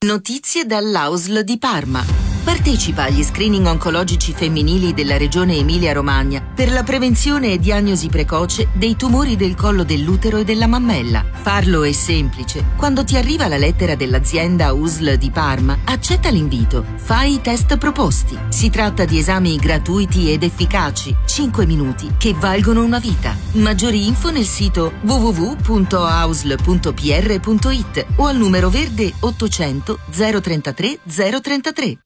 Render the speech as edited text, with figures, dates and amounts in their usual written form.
Notizie dall'AUSL di Parma. Partecipa agli screening oncologici femminili della regione Emilia-Romagna per la prevenzione e diagnosi precoce dei tumori del collo dell'utero e della mammella. Farlo è semplice. Quando ti arriva la lettera dell'azienda AUSL di Parma, accetta l'invito. Fai i test proposti. Si tratta di esami gratuiti ed efficaci, 5 minuti, che valgono una vita. Maggiori info nel sito www.ausl.pr.it o al numero verde 800 033 033.